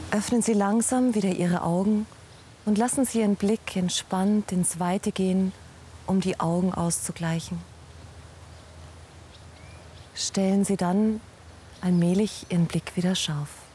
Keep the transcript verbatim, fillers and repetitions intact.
Öffnen Sie langsam wieder Ihre Augen und lassen Sie Ihren Blick entspannt ins Weite gehen, um die Augen auszugleichen. Stellen Sie dann allmählich Ihren Blick wieder scharf.